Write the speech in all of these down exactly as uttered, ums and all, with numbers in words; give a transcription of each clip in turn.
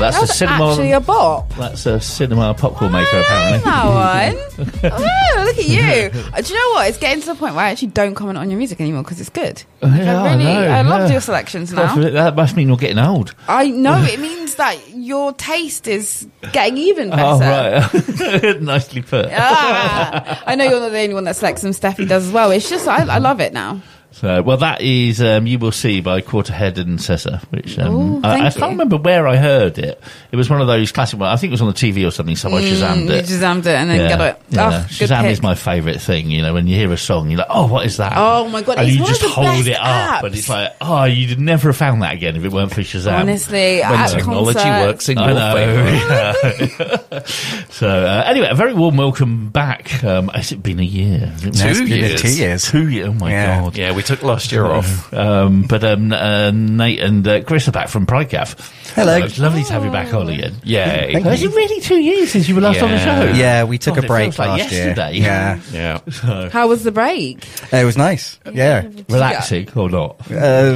that's that a was cinema. actually a bop. That's a cinema popcorn maker, apparently. That one. Oh, look at you. Uh, Do you know what? It's getting to the point where I actually don't comment on your music anymore because it's good. Like, Yeah, I really, I know, I love yeah. your selections now. That must mean you're getting old. I know it means that your taste is getting even better. Oh, right. Nicely put. Ah, I know you're not the only one that selects them. Steffi does as well. It's just I, I love it now. So, well, that is um, You Will See by Quarterhead and Cessa, which um, Ooh, I, I thank can't you. remember where I heard it. It was one of those classic ones. I think it was on the T V or something, so I Shazammed You it. Shazammed it and then Yeah, got it. yeah. Oh, good Shazam pick. is my favourite thing, you know, when you hear a song, you're like, oh, what is that? Oh, my God, And it's you one just of the hold best it up, apps. and it's like, oh, you'd never have found that again if it weren't for Shazam. Honestly, When at technology concerts- works in I your know. favour. Yeah. So, uh, anyway, a very warm welcome back. Um, has it been a year? Has it No, been it's Two been years. two years. Two years? Oh, my Yeah. God. Yeah, we took last year off. Um, but um, uh, Nate and uh, Chris are back from PrideCafe. Hello. So it's lovely to have you back on again. Yeah. Oh, is it really two years since you were last on the Yeah. show? Yeah, we took God, a it break feels like last yesterday. year. Yeah. So, Yeah. How was the break? It was nice. Yeah. relaxing or not? Uh,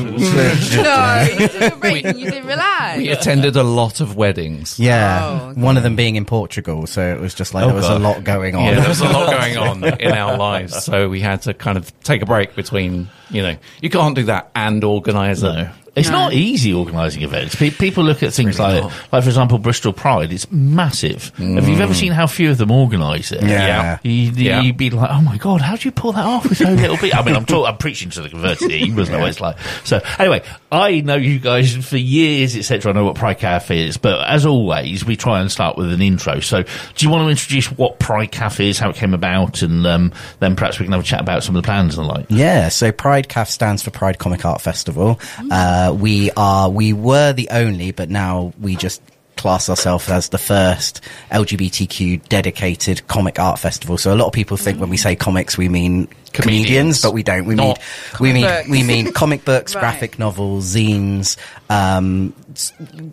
No, you took a break and you didn't relax. we attended a lot of weddings. Oh, Yeah. okay. One of them being in Portugal, so it was just like Oh, there was God. a lot going on. Yeah, there was a lot going on in our lives, so we had to kind of take a break between, you know, you can't do that and organise it. No. It's No. not easy organising events. Pe- people look at things really like, not. like for example, Bristol Pride. It's massive. Have you ever seen how few of them organise it? Yeah. You, Yeah. You'd be like, oh my God, how do you pull that off with so little people? I mean, I'm talk- I'm preaching to the converted here. You must know what it's like. So anyway, I know you guys for years, et cetera. I know what PrideCafe is, but as always, we try and start with an intro. So do you want to introduce what PrideCafe is, how it came about, and um, then perhaps we can have a chat about some of the plans and the like? Yeah, so PrideCafe stands for Pride Comic Art Festival. Uh, we are, we were the only, but now we just class ourselves as the first L G B T Q dedicated comic art festival. So a lot of people think when we say comics, we mean comedians, Comedians. but we don't. We Not mean, we mean, books. we mean comic books, Right. graphic novels, zines, um, s-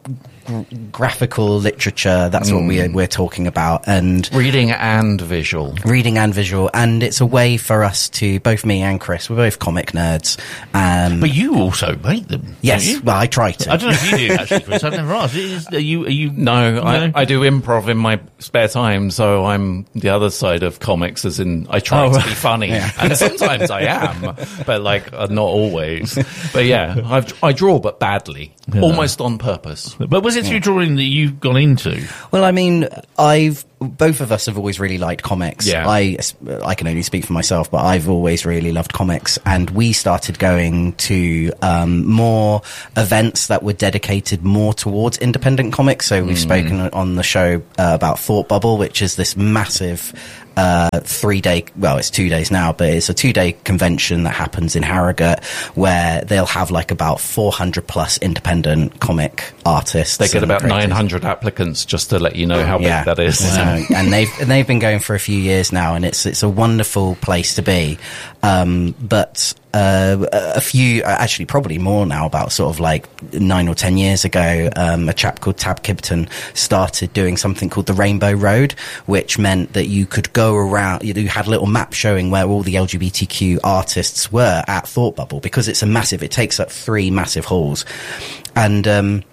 gr- graphical literature. That's what we, we're talking about. And Reading and visual. reading and visual, and it's a way for us to, both me and Chris, we're both comic nerds. Um, But you also make them. yes, don't you? well, I try to. I don't know if you do actually, Chris. I've never asked. Is, are you? Are you? No, No? I, I do improv in my spare time, so I'm the other side of comics, as in I try Oh, to right. be funny, and sometimes I am, but like uh, not always. But yeah, I've, I draw, but badly, almost on purpose. But was it through drawing that you've gone into? Well, I mean, I've both of us have always really liked comics. Yeah. I I can only speak for myself, but I've always really loved comics, and we started going to um, more events that were dedicated more towards independent comics. So we've spoken on the show uh, about Thought Bubble, which is this massive uh, three day, well, it's two days now, but it's a two day convention that happens in Harrogate where they'll have like about four hundred plus independent comic artists. They get and about creators. nine hundred applicants, just to let you know how Yeah. big that is. So, and they've and they've been going for a few years now, and it's it's a wonderful place to be. Um, but uh, a few, actually, probably more now, about sort of like nine or ten years ago, um, a chap called Tab Kibton started doing something called the Rainbow Road, which meant that you could go around. You had a little map showing where all the L G B T Q artists were at Thought Bubble, because it's a massive. It takes up three massive halls, and um,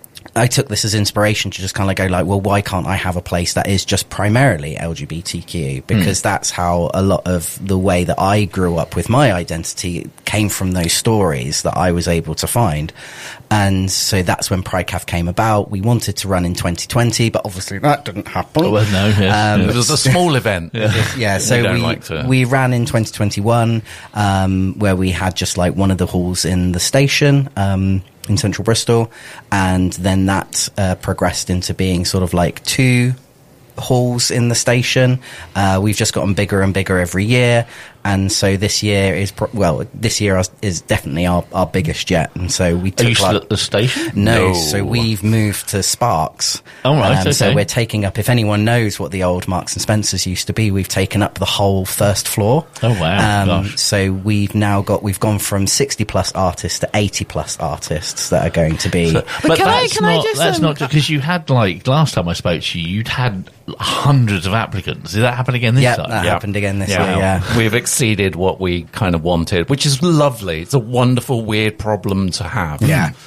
I took this as inspiration to just kind of go like, well, why can't I have a place that is just primarily L G B T Q? Because that's how a lot of the way that I grew up with my identity came from those stories that I was able to find. And so that's when PrideCafe came about. We wanted to run in twenty twenty, but obviously that didn't happen. Oh, well, no, yes. Um, It was a small event. Yeah, so We don't we like to- we ran in twenty twenty-one, um, where we had just like one of the halls in the station um, in central Bristol, and then that uh, progressed into being sort of like two halls in the station. Uh, we've just gotten bigger and bigger every year, and so this year is pro- well, this year is definitely our, our biggest yet. And so we Are took you still like, at the station? no, No. so we've moved to Sparks. Oh, right, So okay. we're taking up, if anyone knows what the old Marks and Spencers used to be, we've taken up the whole first floor. Oh, wow. Um, Gosh. so we've now got, we've gone from sixty plus artists to eighty plus artists that are going to be. But, can I- that's can I not, just, That's um, not because you had like last time I spoke to you, you'd had hundreds of applicants. Did that happen again this yeah, time? that Yeah. happened again this year, yeah. We've exceeded what we kind of wanted, which is lovely. It's a wonderful, weird problem to have. Yeah.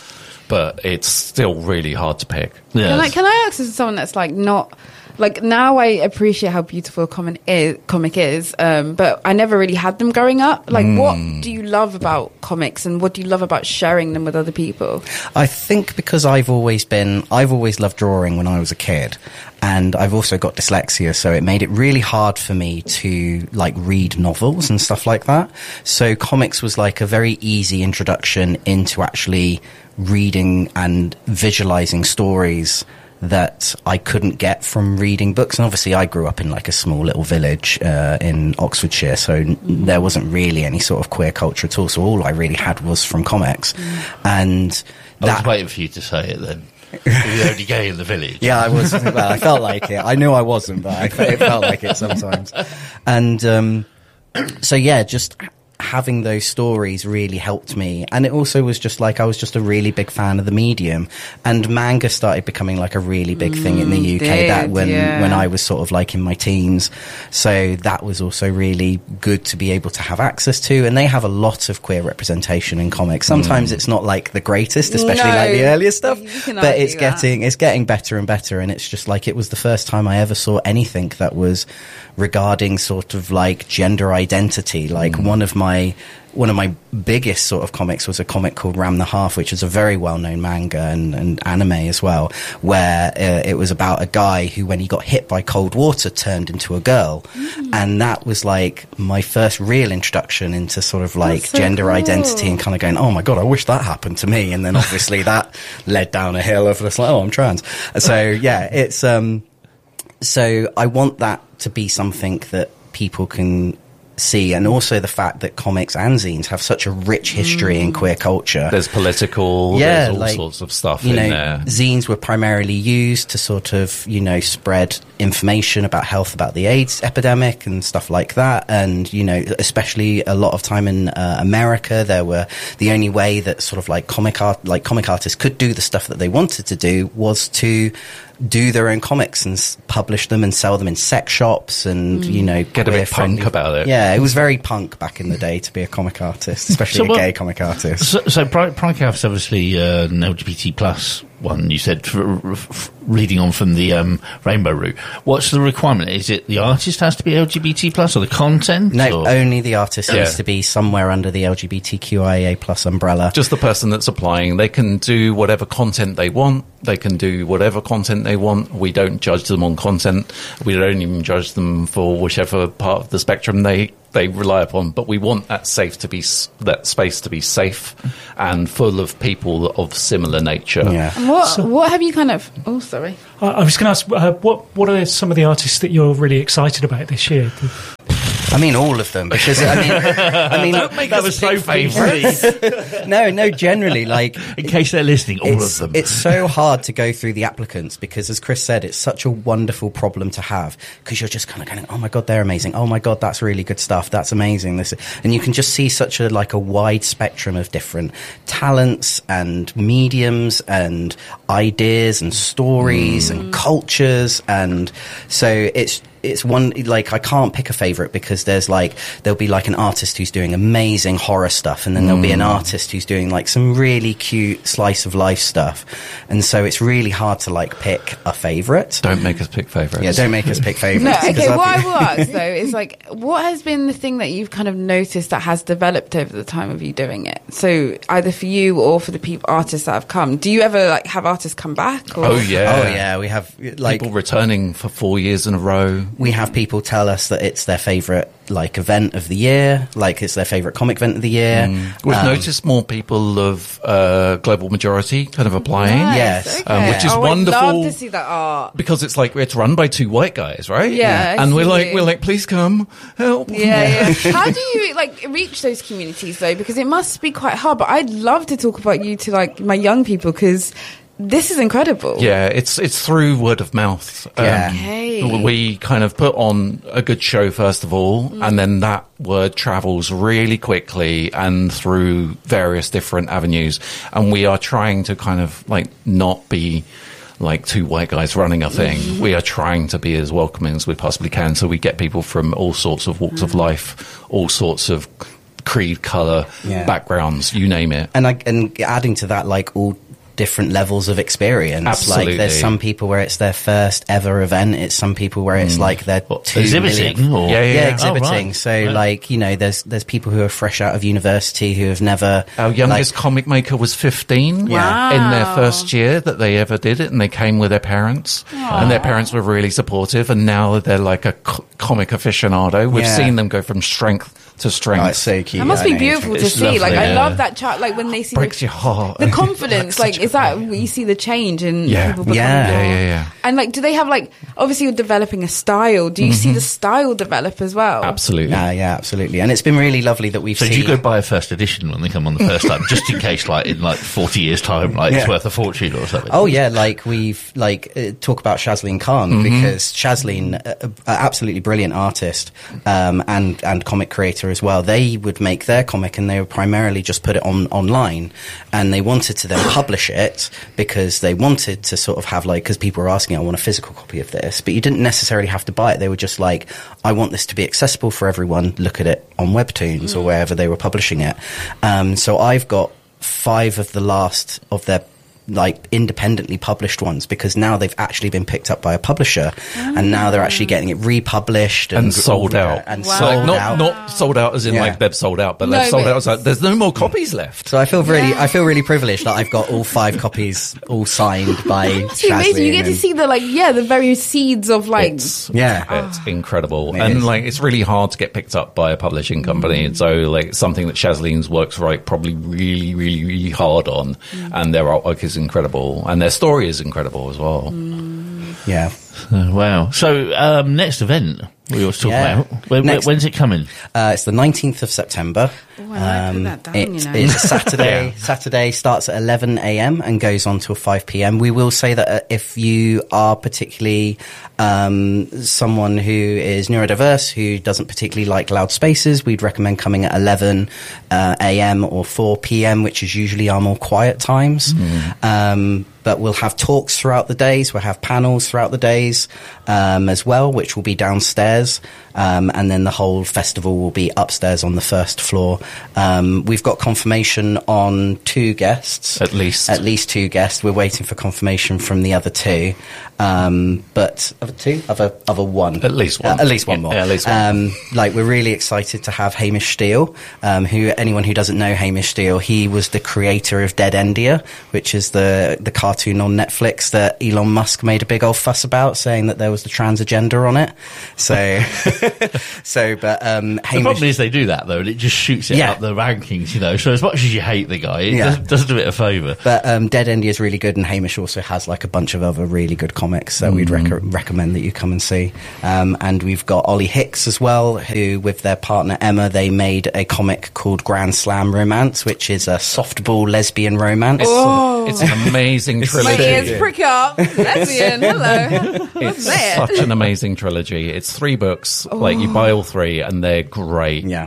but it's still really hard to pick. Yes. Can I, can I ask, as someone that's like not like, now I appreciate how beautiful a comic is, comic is, um, but I never really had them growing up. Like, Mm. what do you love about comics, and what do you love about sharing them with other people? I think because I've always been, I've always loved drawing when I was a kid, and I've also got dyslexia, so it made it really hard for me to like read novels and stuff like that. So comics was like a very easy introduction into actually reading and visualizing stories that I couldn't get from reading books. And obviously I grew up in like a small little village uh, in Oxfordshire, so n- there wasn't really any sort of queer culture at all, so all I really had was from comics. And I that was waiting for you to say it then. You're the only gay in the village. yeah, I was. Well, I felt like it. I knew I wasn't, but I fe- it felt like it sometimes. And um, so, yeah, just having those stories really helped me. And it also was just like I was just a really big fan of the medium. And manga started becoming like a really big thing in the U K did, that when yeah. when I was sort of like in my teens. So that was also really good to be able to have access to. And they have a lot of queer representation in comics. Sometimes it's not like the greatest, especially No, like the earlier stuff, you can but argue it's that. getting it's getting better and better. And it's just like it was the first time I ever saw anything that was regarding sort of like gender identity. Like one of my one of my biggest sort of comics was a comic called Ram the Half, which is a very well-known manga and, and anime as well, where uh, it was about a guy who, when he got hit by cold water, turned into a girl. Mm. And that was like my first real introduction into sort of like That's so gender cool. identity, and kind of going, oh my God, I wish that happened to me. And then obviously that led down a hill of just like, oh, I'm trans. So yeah, it's, um, so I want that to be something that people can see, and also the fact that comics and zines have such a rich history in queer culture. There's political, Yeah, there's all like, sorts of stuff you in know, there. zines were primarily used to sort of, you know, spread information about health, about the AIDS epidemic and stuff like that. And, you know, especially a lot of time in uh, America, there were the only way that sort of like comic art, like comic artists could do the stuff that they wanted to do was to do their own comics and s- publish them and sell them in sex shops and, you know, Get a queer bit punk friendly- about it. Yeah, it was very punk back in the day to be a comic artist, especially So a what- gay comic artist. So, so Pri- Pricalf's obviously uh, an L G B T plus one. You said for, for, for leading on from the um, rainbow route. What's the requirement? Is it the artist has to be L G B T plus, or the content? No, or? only the artist Yeah. needs to be somewhere under the L G B T Q I A plus umbrella. Just the person that's applying. They can do whatever content they want. They can do whatever content they want. We don't judge them on content. We don't even judge them for whichever part of the spectrum they, they rely upon. But we want that safe to be s- that space to be safe and full of people of similar nature. Yeah. And what what have you kind of? Oh, sorry. I, I was going to ask, uh, what what are some of the artists that you're really excited about this year? I mean, all of them, because I mean, I mean, That was so favourite. no, no, generally, like, In case they're listening, all it's, of them. it's so hard to go through the applicants because, as Chris said, it's such a wonderful problem to have because you're just kind of going, oh my God, they're amazing. Oh my God, that's really good stuff. That's amazing. This, and you can just see such a, like a wide spectrum of different talents and mediums and ideas and stories and cultures. And so it's, it's one, like, I can't pick a favorite because there's like, there'll be like an artist who's doing amazing horror stuff, and then there'll be an artist who's doing like some really cute slice of life stuff. And so it's really hard to like pick a favorite. Don't make us pick favourites. Yeah, don't make us pick No, favorites. 'cause okay. I'll What be- I will ask though is like, what has been the thing that you've kind of noticed that has developed over the time of you doing it? So either for you or for the people artists that have come. Do you ever like have artists come back? Or? Oh yeah. Oh yeah, we have like People returning for four years in a row. we have people tell us that it's their favorite like event of the year, like it's their favorite comic event of the year. We've Um, noticed more people of uh, global majority kind of applying. Nice, Yes, okay. um, which is oh, wonderful. I'd love to see that art. Because it's like it's run by two white guys, right? Yeah, I and we're see. like, we're like, please come, help. Yeah, yeah. How do you like reach those communities though? Because it must be quite hard. But I'd love to talk about you to like my young people because this is incredible. Yeah, it's it's through word of mouth. Um, Yeah. Okay. We kind of put on a good show first of all, and then that word travels really quickly and through various different avenues. And we are trying to kind of like not be like two white guys running a thing. We are trying to be as welcoming as we possibly can. So we get people from all sorts of walks of life, all sorts of creed, colour, Yeah. backgrounds, you name it. and I, and adding to that, like all different levels of experience. Absolutely. Like there's some people where it's their first ever event. It's some people where it's like their What, two exhibiting? million- Or? Yeah, yeah, Yeah, yeah. exhibiting. Oh, right. So Yeah. like, you know, there's there's people who are fresh out of university who have never Our youngest like, comic maker was fifteen Wow. in their first year that they ever did it, and they came with their parents, and their parents were really supportive, and now they're like a co- comic aficionado. We've Yeah. seen them go from strength to strength. oh, it's so cute. That must I be know. beautiful to It's see. lovely, like I yeah. love that chat. Like when they see Breaks the, your heart. the confidence. like is that where you see the change in Yeah. people becoming Yeah. more- Yeah, yeah, yeah. And like, do they have like obviously you're developing a style? Do you see the style develop as well? Absolutely. Yeah, yeah, absolutely. And it's been really lovely that we've So seen. do you go buy a first edition when they come on the first time, just in case, like in like forty years' time, like it's Yeah. worth a fortune or something? Oh yeah, like we've like uh, talk about Shazleen Khan Mm-hmm. because Shazleen, uh, uh, absolutely brilliant artist um, and and comic creator as well. They would make their comic and they would primarily just put it on online, and they wanted to then publish it because they wanted to sort of have like because people were asking, I want a physical copy of this, but you didn't necessarily have to buy it. They were just like, I want this to be accessible for everyone. Look at it on Webtoons or wherever they were publishing it. Um, so I've got five of the last of their like independently published ones because now they've actually been picked up by a publisher and now they're actually getting it republished and, And sold out. and Wow. sold Like, not out. not sold out as in Yeah. like they've sold out, but No, they've sold but out. As like, there's no more copies left. So I feel really, Yeah. I feel really privileged that I've got all five copies all signed by It's amazing. You Shazleen get to and- see the like yeah the very seeds of like It's, Yeah. it's incredible, It and is. like it's really hard to get picked up by a publishing company. And so like it's something that Shasleen's works right probably really, really, really hard on, and their artwork is incredible, and their story is incredible as well. yeah. Oh, wow. So um, next event we always talk Yeah. about. When, Next- when's it coming? Uh, it's the nineteenth of September. Oh, I might put that down, it- you know. It's a Saturday. Yeah. Saturday starts at eleven a.m. and goes on till five p.m. We will say that uh, if you are particularly um, someone who is neurodiverse, who doesn't particularly like loud spaces, we'd recommend coming at eleven uh, a.m. or four p.m., which is usually our more quiet times. Um, but we'll have talks throughout the days. We'll have panels throughout the days um, as well, which will be downstairs. Um, and then the whole festival will be upstairs on the first floor. Um, we've got confirmation on two guests. At least. At least two guests. We're waiting for confirmation from the other two. Um, but other two? Other, other one. At least one. Uh, at least one Yeah, more. yeah, at least one. Um, like, we're really excited to have Hamish Steele, um, who, anyone who doesn't know Hamish Steele, he was the creator of Dead India, which is the, the cartoon on Netflix that Elon Musk made a big old fuss about, saying that there was the trans agenda on it. So, so, but, um, The Hamish, problem is they do that though, and it just shoots it Yeah. up the rankings, you know. So as much as you hate the guy, it Yeah. does, does do it a favour. But um, Dead India is really good, and Hamish also has like a bunch of other really good comics that we'd rec- recommend that you come and see. Um, and we've got Ollie Hicks as well, who with their partner Emma, they made a comic called Grand Slam Romance, which is a softball lesbian romance. It's, it's an amazing my trilogy. ears prick up. Lesbian, hello. What's It's that? such an amazing trilogy. It's three books. Like you buy all three, and they're great. Yeah.